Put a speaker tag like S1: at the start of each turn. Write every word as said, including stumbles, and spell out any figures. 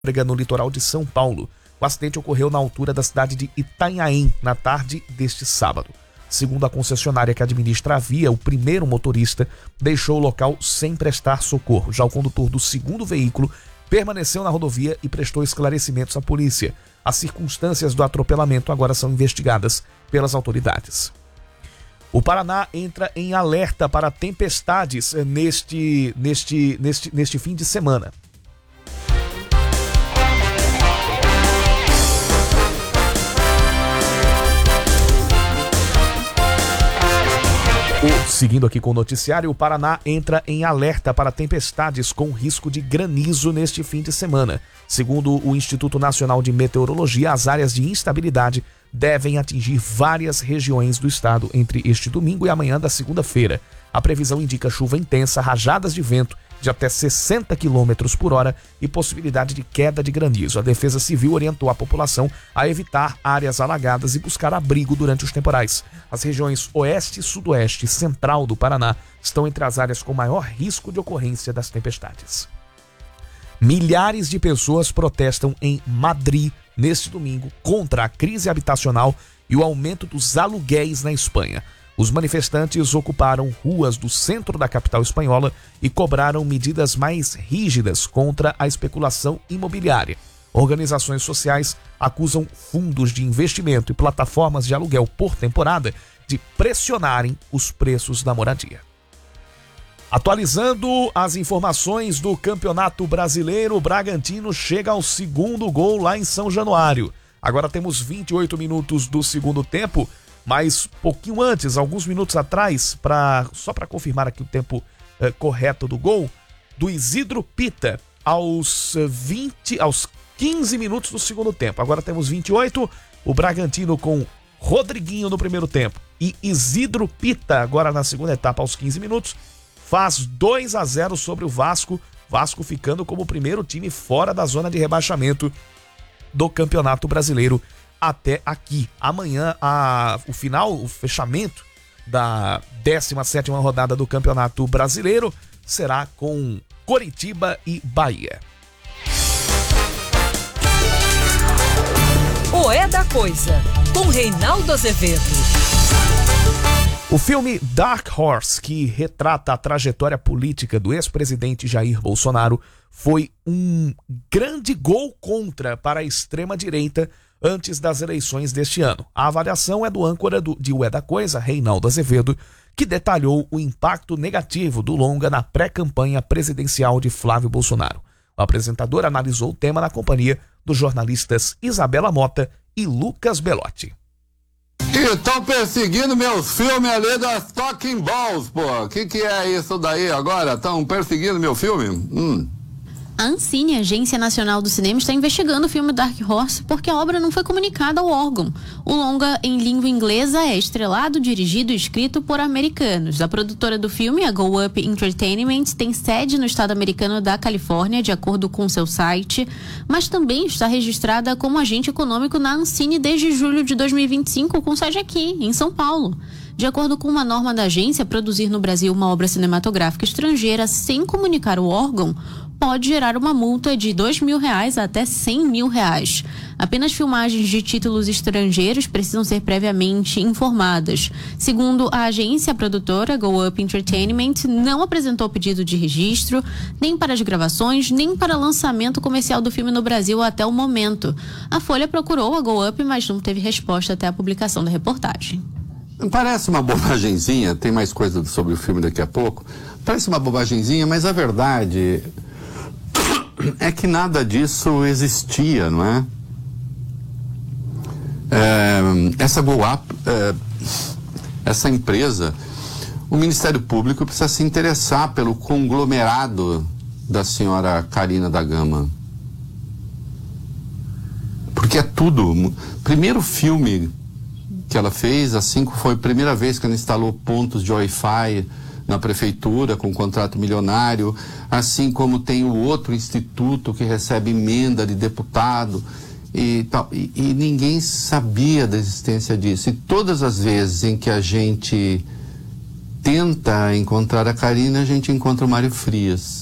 S1: no litoral de São Paulo. O acidente ocorreu na altura da cidade de Itanhaém, na tarde deste sábado. Segundo a concessionária que administra a via, o primeiro motorista deixou o local sem prestar socorro. Já o condutor do segundo veículo permaneceu na rodovia e prestou esclarecimentos à polícia. As circunstâncias do atropelamento agora são investigadas pelas autoridades. O Paraná entra em alerta para tempestades neste, neste, neste, neste fim de semana. Seguindo aqui com o noticiário, o Paraná entra em alerta para tempestades com risco de granizo neste fim de semana. Segundo o Instituto Nacional de Meteorologia, as áreas de instabilidade devem atingir várias regiões do estado entre este domingo e amanhã da segunda-feira. A previsão indica chuva intensa, rajadas de vento de até sessenta quilômetros por hora e possibilidade de queda de granizo. A Defesa Civil orientou a população a evitar áreas alagadas e buscar abrigo durante os temporais. As regiões oeste, sudoeste e central do Paraná estão entre as áreas com maior risco de ocorrência das tempestades. Milhares de pessoas protestam em Madrid neste domingo contra a crise habitacional e o aumento dos aluguéis na Espanha. Os manifestantes ocuparam ruas do centro da capital espanhola e cobraram medidas mais rígidas contra a especulação imobiliária. Organizações sociais acusam fundos de investimento e plataformas de aluguel por temporada de pressionarem os preços da moradia. Atualizando as informações do Campeonato Brasileiro, o Bragantino chega ao segundo gol lá em São Januário. Agora temos vinte e oito minutos do segundo tempo, mas pouquinho antes, alguns minutos atrás, pra, só para confirmar aqui o tempo eh, correto do gol, do Isidro Pita, aos, vinte, aos quinze minutos do segundo tempo. Agora temos vinte e oito, o Bragantino com Rodriguinho no primeiro tempo e Isidro Pita agora na segunda etapa aos quinze minutos, faz dois a zero sobre o Vasco, Vasco ficando como o primeiro time fora da zona de rebaixamento do Campeonato Brasileiro até aqui. Amanhã, a, o final, o fechamento da décima sétima rodada do Campeonato Brasileiro será com Coritiba e Bahia.
S2: O É da Coisa, com Reinaldo Azevedo.
S1: O filme Dark Horse, que retrata a trajetória política do ex-presidente Jair Bolsonaro, foi um grande gol contra para a extrema-direita antes das eleições deste ano. A avaliação é do âncora do, de O É da Coisa, Reinaldo Azevedo, que detalhou o impacto negativo do longa na pré-campanha presidencial de Flávio Bolsonaro. O apresentador analisou o tema na companhia dos jornalistas Isabela Mota e Lucas Belotti.
S3: Estão perseguindo meus filmes ali das Talking Balls, pô. O que, que é isso daí agora? Estão perseguindo meu filme? Hum.
S4: A Ancine, Agência Nacional do Cinema, está investigando o filme Dark Horse porque a obra não foi comunicada ao órgão. O longa, em língua inglesa, é estrelado, dirigido e escrito por americanos. A produtora do filme, a Go Up Entertainment, tem sede no estado americano da Califórnia, de acordo com seu site, mas também está registrada como agente econômico na Ancine desde julho de dois mil e vinte e cinco, com sede aqui, em São Paulo. De acordo com uma norma da agência, produzir no Brasil uma obra cinematográfica estrangeira sem comunicar o órgão pode gerar uma multa de dois mil reais até cem mil reais. Apenas filmagens de títulos estrangeiros precisam ser previamente informadas. Segundo a agência, a produtora Go Up Entertainment não apresentou pedido de registro, nem para as gravações, nem para lançamento comercial do filme no Brasil até o momento. A Folha procurou a Go Up, mas não teve resposta até a publicação da reportagem.
S3: Parece uma bobagenzinha, tem mais coisa sobre o filme daqui a pouco. Parece uma bobagenzinha, mas a verdade é que nada disso existia, não é? é essa Go Up, é, essa empresa, o Ministério Público precisa se interessar pelo conglomerado da senhora Karina da Gama. Porque é tudo. Primeiro filme que ela fez, assim que foi a primeira vez que ela instalou pontos de Wi-Fi na prefeitura com um contrato milionário, assim como tem o outro instituto que recebe emenda de deputado e tal, e, e ninguém sabia da existência disso. E todas as vezes em que a gente tenta encontrar a Karina, a gente encontra o Mário Frias.